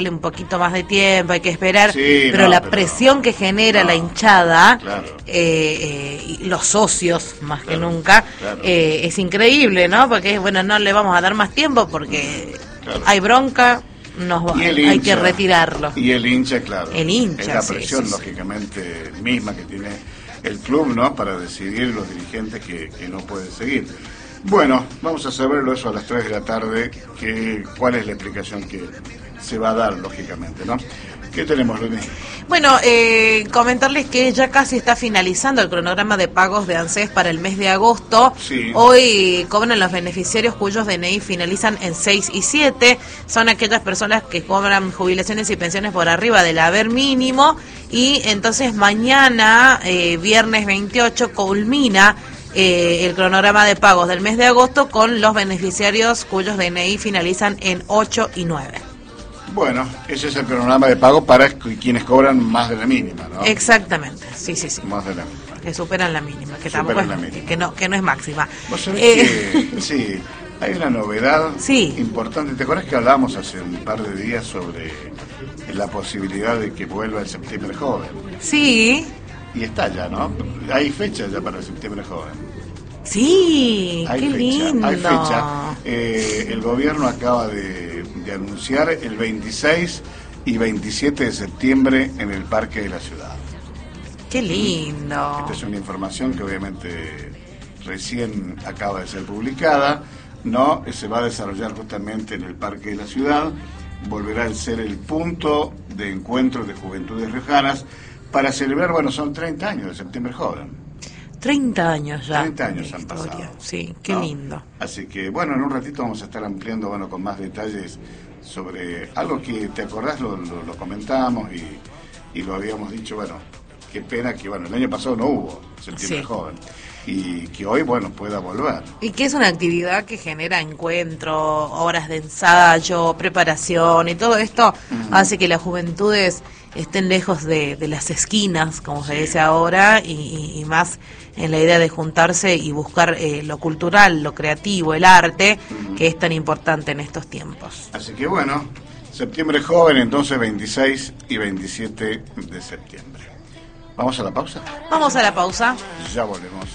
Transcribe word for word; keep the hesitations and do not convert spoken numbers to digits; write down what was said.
un poquito más de tiempo, hay que esperar, sí, pero no, la pero, presión que genera no, la hinchada, claro. eh, eh, y los socios más claro, que nunca, claro. eh, es increíble, ¿no? Porque, bueno, no le vamos a dar más tiempo porque claro. hay bronca, nos va, hay hincha, que retirarlo. Y el hincha, claro. El hincha, es la sí, presión, sí, sí. lógicamente, misma que tiene el club, ¿no? Para decidir los dirigentes que, que no pueden seguir. Bueno, vamos a saberlo eso a las tres de la tarde, que, cuál es la explicación que se va a dar, lógicamente, ¿no? ¿Qué tenemos, Luis? Bueno, eh, comentarles que ya casi está finalizando el cronograma de pagos de ANSES para el mes de agosto. Sí. Hoy cobran los beneficiarios cuyos D N I finalizan en seis y siete. Son aquellas personas que cobran jubilaciones y pensiones por arriba del haber mínimo. Y entonces mañana, eh, viernes veintiocho, culmina eh, el cronograma de pagos del mes de agosto con los beneficiarios cuyos D N I finalizan en ocho y nueve. Bueno, ese es el cronograma de pago para quienes cobran más de la mínima, ¿no? Exactamente, sí, sí, sí. Más de la mínima. Que superan la mínima, que Superan tampoco es, la mínima. que no, que no es máxima. ¿Vos sabés Eh, que, sí, hay una novedad Sí. importante? ¿Te acuerdas que hablábamos hace un par de días sobre la posibilidad de que vuelva el septiembre joven? sí, Y está ya, ¿no? Hay fecha ya para el septiembre joven. sí, Hay qué fecha, lindo. hay fecha. Eh, el gobierno acaba de, de anunciar el veintiséis y veintisiete de septiembre en el Parque de la Ciudad. Qué lindo. Esta es una información que obviamente recién acaba de ser publicada, ¿no? Se va a desarrollar justamente en el Parque de la Ciudad, volverá a ser el punto de encuentro de juventudes riojanas para celebrar, bueno, son treinta años de Septiembre Joven. treinta años ya. treinta años de han historia. pasado. Sí, qué ¿no? lindo. Así que, bueno, en un ratito vamos a estar ampliando, bueno, con más detalles sobre algo que, ¿te acordás? Lo, lo, lo comentamos y, y lo habíamos dicho, bueno, qué pena que, bueno, el año pasado no hubo Septiembre Sí. Joven y que hoy, bueno, pueda volver. Y que es una actividad que genera encuentro, horas de ensayo, preparación y todo esto uh-huh. hace que las juventudes estén lejos de, de las esquinas, como se dice ahora, y, y, y más en la idea de juntarse y buscar eh, lo cultural, lo creativo, el arte, uh-huh. que es tan importante en estos tiempos. Así que bueno, Septiembre Joven, entonces veintiséis y veintisiete de septiembre. ¿Vamos a la pausa? Vamos a la pausa. Ya volvemos.